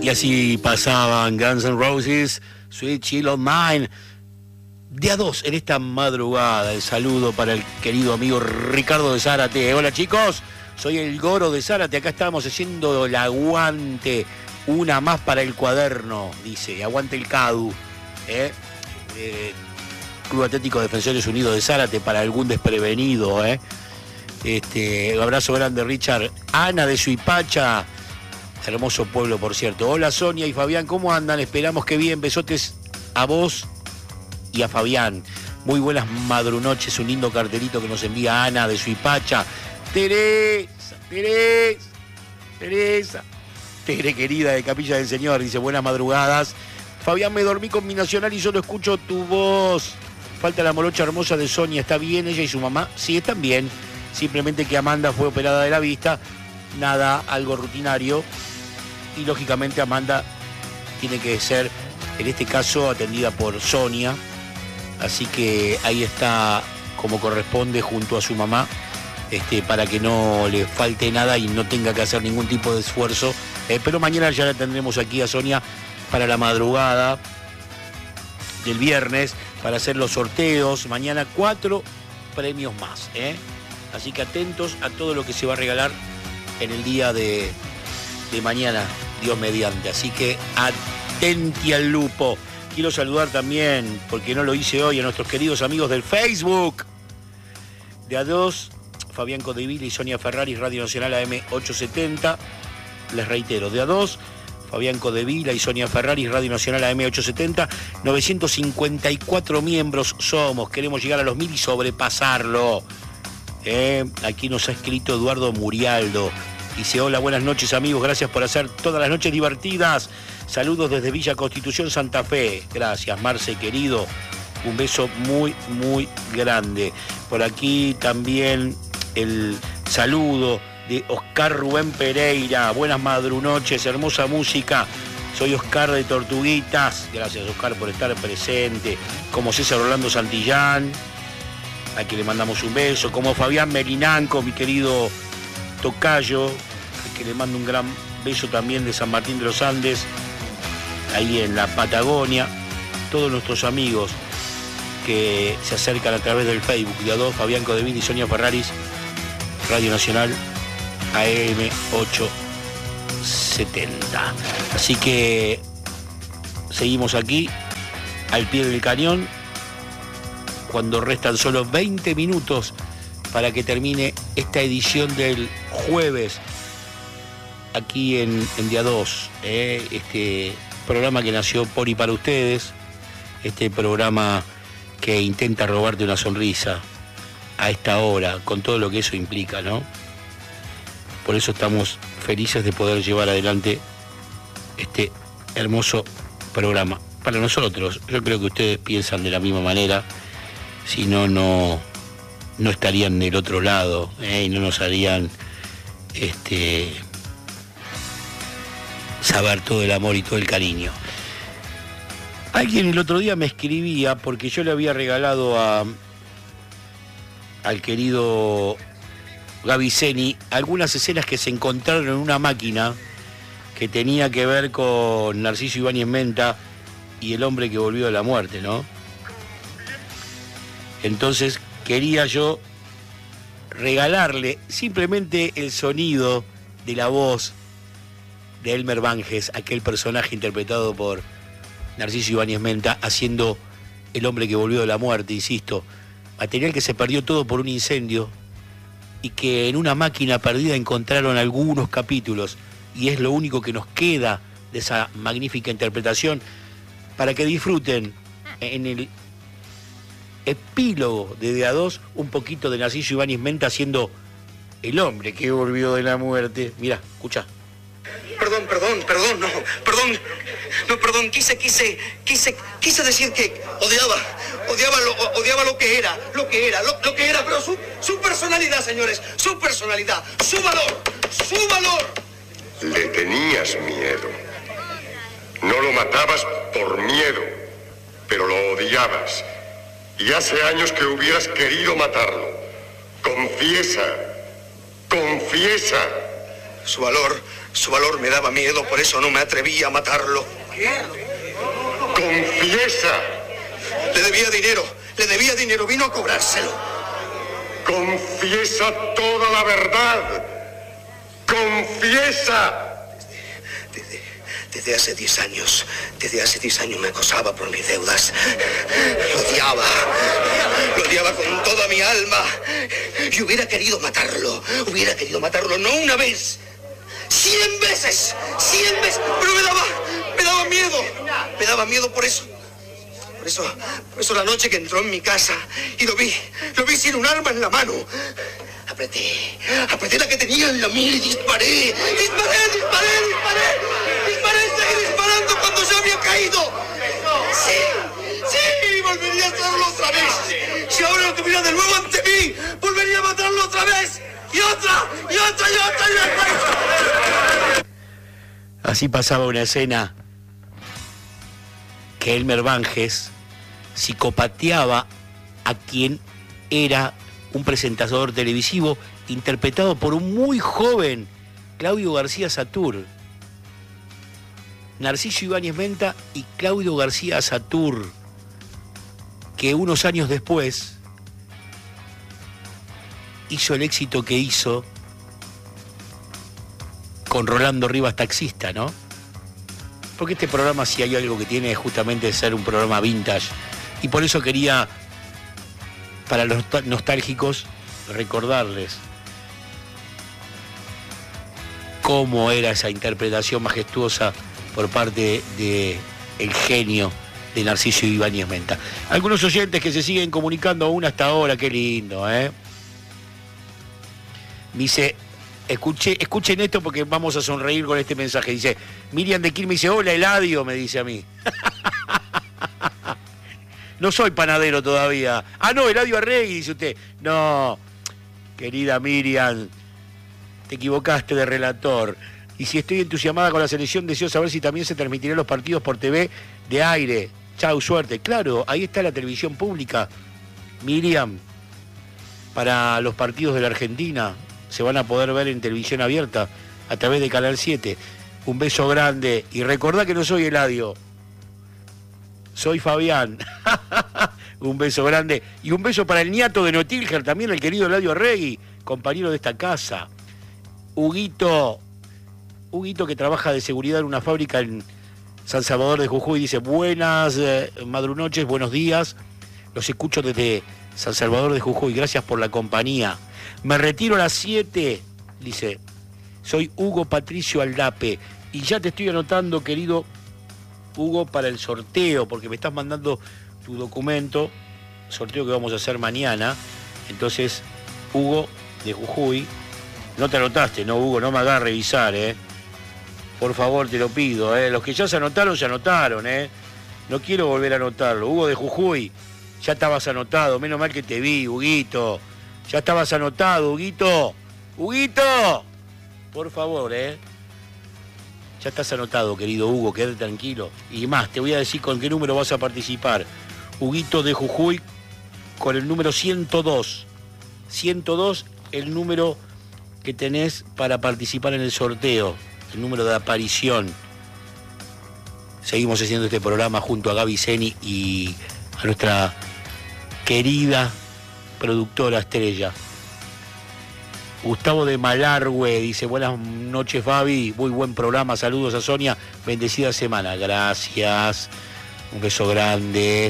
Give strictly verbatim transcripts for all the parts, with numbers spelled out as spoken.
Y así pasaban Guns N' Roses, Sweet Child of Mine. De a dos en esta madrugada. El saludo para el querido amigo Ricardo de Zárate. Hola chicos, soy el Goro de Zárate. Acá estamos haciendo el aguante. Una más para el cuaderno, dice. Aguante el CADU. ¿eh? Eh, Club Atlético Defensores Unidos de Zárate para algún desprevenido. ¿eh? Este, un abrazo grande, Richard. Ana de Suipacha. Hermoso pueblo, por cierto. Hola Sonia y Fabián, ¿cómo andan? Esperamos que bien. Besotes a vos y a Fabián. Muy buenas madrunoches. Un lindo cartelito que nos envía Ana de Suipacha. Teresa, Teresa, Teresa. Tere querida de Capilla del Señor. Dice, buenas madrugadas. Fabián, me dormí con mi Nacional y solo escucho tu voz. Falta la morocha hermosa de Sonia. ¿Está bien ella y su mamá? Sí, están bien. Simplemente que Amanda fue operada de la vista. Nada, algo rutinario. Y lógicamente Amanda tiene que ser, en este caso, atendida por Sonia. Así que ahí está como corresponde junto a su mamá, este, para que no le falte nada y no tenga que hacer ningún tipo de esfuerzo. Eh, pero mañana ya la tendremos aquí a Sonia para la madrugada del viernes, para hacer los sorteos. Mañana cuatro premios más. ¿eh? Así que atentos a todo lo que se va a regalar en el día de, de mañana, Dios mediante. Así que atenti al lupo. Quiero saludar también, porque no lo hice hoy, a nuestros queridos amigos del Facebook. De a dos, Fabián Codevila y Sonia Ferrari, Radio Nacional A M ochocientos setenta. Les reitero, de a dos, Fabián Codevila y Sonia Ferrari, Radio Nacional A M ochocientos setenta. novecientos cincuenta y cuatro miembros somos. Queremos llegar a los mil y sobrepasarlo. Eh, aquí nos ha escrito Eduardo Murialdo. Dice, hola, buenas noches amigos, gracias por hacer todas las noches divertidas. Saludos desde Villa Constitución, Santa Fe. Gracias, Marce, querido. Un beso muy, muy grande. Por aquí también el saludo de Oscar Rubén Pereira. Buenas madrunoches, hermosa música. Soy Oscar de Tortuguitas. Gracias, Oscar, por estar presente. Como César Orlando Santillán, a quien le mandamos un beso. Como Fabián Melinanco, mi querido tocayo, que le mando un gran beso también de San Martín de los Andes, ahí en la Patagonia. Todos nuestros amigos que se acercan a través del Facebook de a dos, Fabián Codevila y Sonia Ferraris, Radio Nacional A M ochocientos setenta. Así que seguimos aquí al pie del cañón cuando restan solo veinte minutos para que termine esta edición del jueves aquí en, en Día dos, ¿eh? Este programa que nació por y para ustedes, este programa que intenta robarte una sonrisa a esta hora, con todo lo que eso implica, ¿no? Por eso estamos felices de poder llevar adelante este hermoso programa. Para nosotros, yo creo que ustedes piensan de la misma manera, si no, no... no estarían del otro lado, ¿eh? y no nos harían este, saber todo el amor y todo el cariño. Alguien el otro día me escribía, porque yo le había regalado a, al querido Gaviceni algunas escenas que se encontraron en una máquina que tenía que ver con Narciso Ibáñez Menta y el hombre que volvió de la muerte, ¿no? Entonces quería yo regalarle simplemente el sonido de la voz de Elmer Banges, aquel personaje interpretado por Narciso Ibáñez Menta, haciendo el hombre que volvió de la muerte, insisto. Material que se perdió todo por un incendio y que en una máquina perdida encontraron algunos capítulos, y es lo único que nos queda de esa magnífica interpretación para que disfruten en el epílogo de D A dos un poquito de Narciso Ibáñez Menta haciendo el hombre que volvió de la muerte. Mirá, escuchá. Perdón, perdón, perdón, no, perdón, no, perdón, quise, quise, quise, quise decir que odiaba, odiaba lo, odiaba lo que era, lo que era, lo, lo que era, pero su, su personalidad, señores, su personalidad, su valor, su valor. Le tenías miedo. No lo matabas por miedo, pero lo odiabas. Y hace años que hubieras querido matarlo. Confiesa, confiesa. Su valor, Su valor me daba miedo, por eso no me atrevía a matarlo. Confiesa. Le debía dinero, le debía dinero, vino a cobrárselo. Confiesa toda la verdad. Confiesa. Desde, desde hace diez años, desde hace diez años me acosaba por mis deudas. Lo odiaba, lo odiaba con toda mi alma. Y hubiera querido matarlo, hubiera querido matarlo, no una vez, cien veces, cien veces, pero me daba, me daba miedo, me daba miedo por eso. Por eso, por eso la noche que entró en mi casa y lo vi, lo vi sin un arma en la mano. Apreté, apreté la que tenía en la mira y disparé, disparé, disparé, disparé, disparé, seguí disparando cuando ya había caído. Sí, sí, volvería a hacerlo otra vez. Si ahora lo tuviera de nuevo ante mí, volvería a matarlo otra vez. Y otra, y otra, y otra, y otra. Así pasaba una escena que Elmer Banges psicopateaba a quien era un presentador televisivo interpretado por un muy joven Claudio García Satur. Narciso Ibáñez Menta y Claudio García Satur, que unos años después hizo el éxito que hizo con Rolando Rivas Taxista, ¿no? Porque este programa, si hay algo que tiene, es justamente ser un programa vintage. Y por eso quería, para los nostálgicos, recordarles cómo era esa interpretación majestuosa por parte de el genio de Narciso Ibáñez Menta. Algunos oyentes que se siguen comunicando aún hasta ahora, qué lindo, ¿eh? Dice, escuché, escuchen esto porque vamos a sonreír con este mensaje. Dice, Miriam de Quilmes dice, hola Eladio, me dice a mí. No soy panadero todavía. Ah, no, Eladio Arregui, dice usted. No, querida Miriam, te equivocaste de relator. Y si estoy entusiasmada con la selección, deseo saber si también se transmitirán los partidos por T V de aire. Chau, suerte. Claro, ahí está la televisión pública. Miriam, para los partidos de la Argentina, se van a poder ver en televisión abierta a través de Canal siete. Un beso grande. Y recordá que no soy Eladio. Soy Fabián. Un beso grande. Y un beso para el nieto de Notilger, también el querido Eladio Arregui, compañero de esta casa. Huguito, Huguito que trabaja de seguridad en una fábrica en San Salvador de Jujuy, dice, buenas eh, madrunoches, buenos días. Los escucho desde San Salvador de Jujuy. Gracias por la compañía. Me retiro a las siete, dice. Soy Hugo Patricio Aldape. Y ya te estoy anotando, querido Hugo, para el sorteo, porque me estás mandando tu documento, sorteo que vamos a hacer mañana. Entonces, Hugo de Jujuy, no te anotaste, no, Hugo, no me hagas revisar, ¿eh? Por favor, te lo pido, ¿eh? Los que ya se anotaron, se anotaron, ¿eh? No quiero volver a anotarlo. Hugo de Jujuy, ya estabas anotado, menos mal que te vi, Huguito. Ya estabas anotado, Huguito. ¡Huguito! Por favor, ¿eh? Ya estás anotado, querido Hugo, quédate tranquilo. Y más, te voy a decir con qué número vas a participar. Huguito de Jujuy, con el número ciento dos. ciento dos, el número que tenés para participar en el sorteo, el número de aparición. Seguimos haciendo este programa junto a Gaby Zeni y a nuestra querida productora estrella. Gustavo de Malargüe dice, buenas noches Fabi, muy buen programa, saludos a Sonia, bendecida semana. Gracias, un beso grande.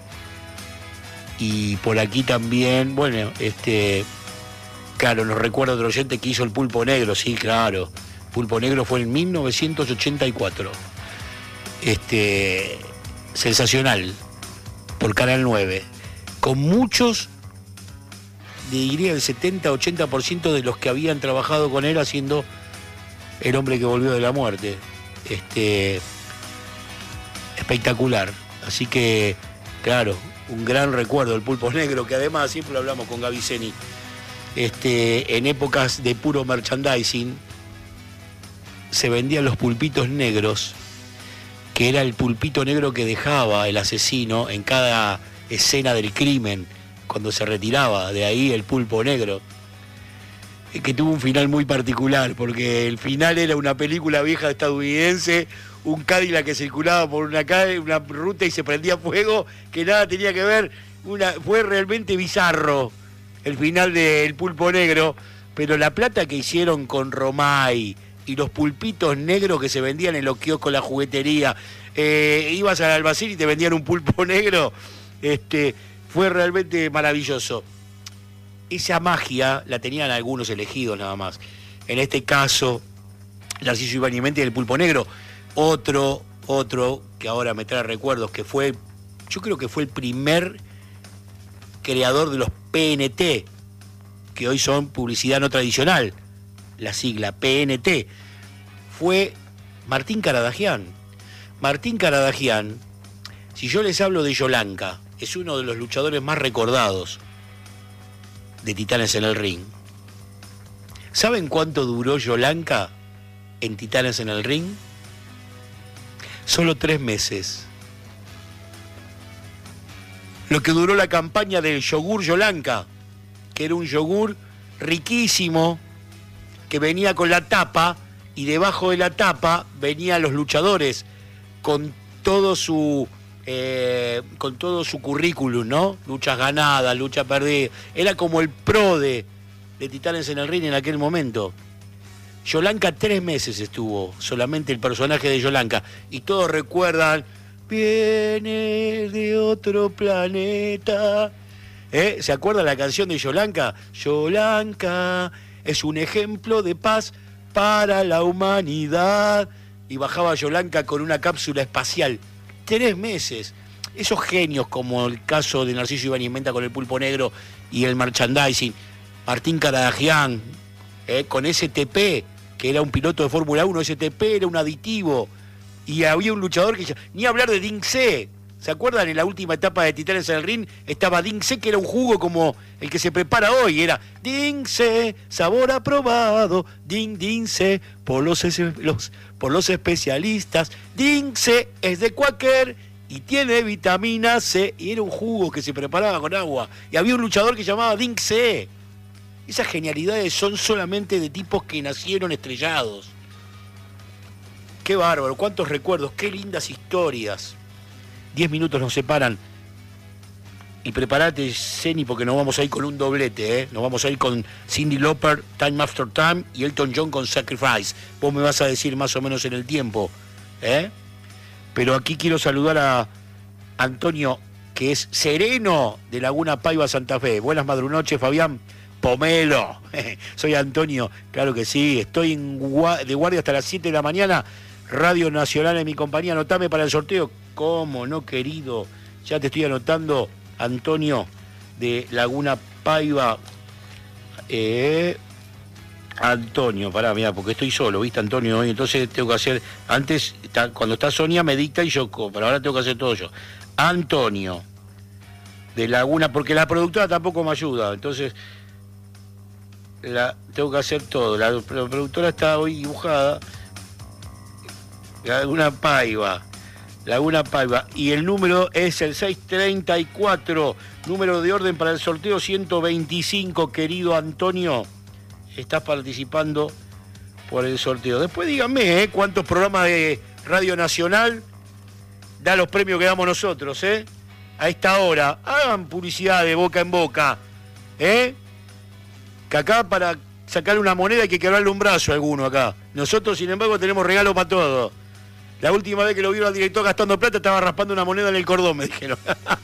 Y por aquí también, bueno, este, claro, nos recuerda otro oyente que hizo el Pulpo Negro, sí, claro. Pulpo Negro fue en mil novecientos ochenta y cuatro. Este, sensacional, por Canal nueve, con muchos, diría el setenta a ochenta por ciento de los que habían trabajado con él haciendo El hombre que volvió de la muerte. Este, espectacular. Así que, claro, un gran recuerdo el Pulpo Negro, que además siempre lo hablamos con Gaby Zeni. Este, en épocas de puro merchandising se vendían los pulpitos negros, que era el pulpito negro que dejaba el asesino en cada escena del crimen, cuando se retiraba, de ahí el pulpo negro. que tuvo un final muy particular, porque el final era una película vieja estadounidense, un Cadillac que circulaba por una calle, una ruta y se prendía fuego, que nada tenía que ver, una, fue realmente bizarro el final de El Pulpo Negro, pero la plata que hicieron con Romay y los pulpitos negros que se vendían en los kioscos, la juguetería, eh, ibas al Albacil y te vendían un pulpo negro, este, fue realmente maravilloso. Esa magia la tenían algunos elegidos nada más. En este caso, Narciso Ibáñez del Pulpo Negro. Otro, otro que ahora me trae recuerdos, que fue, yo creo que fue el primer creador de los P N T, que hoy son publicidad no tradicional, la sigla P N T, fue Martín Caradagian. Martín Caradagian, si yo les hablo de Yolanka, es uno de los luchadores más recordados de Titanes en el Ring. ¿Saben cuánto duró Yolanka en Titanes en el Ring? Solo tres meses. Lo que duró la campaña del yogur Yolanka, que era un yogur riquísimo, que venía con la tapa, y debajo de la tapa venían los luchadores con todo su eh, con todo su currículum, ¿no? Luchas ganadas, lucha perdida. Era como el pro de, de Titanes en el Ring en aquel momento. Yolanka tres meses estuvo, solamente el personaje de Yolanka, y todos recuerdan, viene de otro planeta. ¿Eh? ¿Se acuerdan la canción de Yolanka? Yolanka es un ejemplo de paz para la humanidad. Y bajaba Yolanka con una cápsula espacial. Tres meses. Esos genios, como el caso de Narciso Ibáñez con el Pulpo Negro y el merchandising. Martín Caradagian, ¿eh? Con S T P, que era un piloto de Fórmula uno, S T P era un aditivo. Y había un luchador que... Ni hablar de Ding C. ¿Se acuerdan? En la última etapa de Titanes en el Ring estaba Ding C, que era un jugo como el que se prepara hoy. Era Ding C, sabor aprobado. Ding Ding C, por los, los, por los especialistas. Ding C es de Quaker y tiene vitamina C. Y era un jugo que se preparaba con agua. Y había un luchador que se llamaba Ding C. Esas genialidades son solamente de tipos que nacieron estrellados. Qué bárbaro, cuántos recuerdos, qué lindas historias. Diez minutos nos separan. Y prepárate, Zeni, porque nos vamos a ir con un doblete, ¿eh? Nos vamos a ir con Cyndi Lauper, Time After Time, y Elton John con Sacrifice. Vos me vas a decir más o menos en el tiempo, ¿eh? Pero aquí quiero saludar a Antonio, que es sereno de Laguna Paiva, Santa Fe. Buenas madrunoches, Fabián Pomelo. Soy Antonio, claro que sí. Estoy en gua- de guardia hasta las siete de la mañana. Radio Nacional en mi compañía. Anotame para el sorteo. ¿Cómo no, querido? Ya te estoy anotando, Antonio, de Laguna Paiva. Eh, Antonio, pará, mirá, porque estoy solo, ¿viste, Antonio? Hoy entonces tengo que hacer... Antes, está, cuando está Sonia, me dicta y yo... Pero ahora tengo que hacer todo yo. Antonio, de Laguna... Porque la productora tampoco me ayuda, entonces... La, tengo que hacer todo. La, la productora está hoy dibujada. Laguna Paiva. Laguna Paiva. Y el número es el seiscientos treinta y cuatro. Número de orden para el sorteo ciento veinticinco, querido Antonio. Estás participando por el sorteo. Después díganme, ¿eh? ¿Cuántos programas de Radio Nacional da los premios que damos nosotros, eh? A esta hora. Hagan publicidad de boca en boca, ¿eh? Que acá para sacar una moneda hay que quebrarle un brazo a alguno acá. Nosotros, sin embargo, tenemos regalo para todo. La última vez que lo vieron al director gastando plata estaba raspando una moneda en el cordón, me dijeron.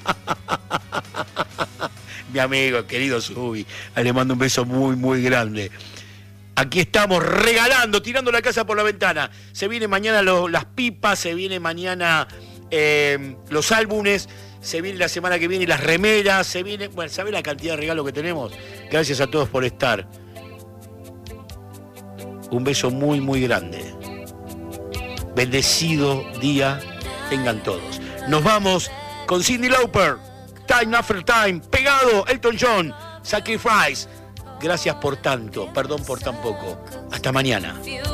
Mi amigo, querido Subi, le mando un beso muy, muy grande. Aquí estamos regalando, tirando la casa por la ventana. Se viene mañana lo, las pipas, se viene mañana eh, los álbumes, se viene la semana que viene las remeras, se viene... Bueno, ¿sabés la cantidad de regalos que tenemos? Gracias a todos por estar. Un beso muy, muy grande. Bendecido día tengan todos. Nos vamos con Cyndi Lauper, Time After Time, pegado, Elton John, Sacrifice. Gracias por tanto, perdón por tan poco. Hasta mañana.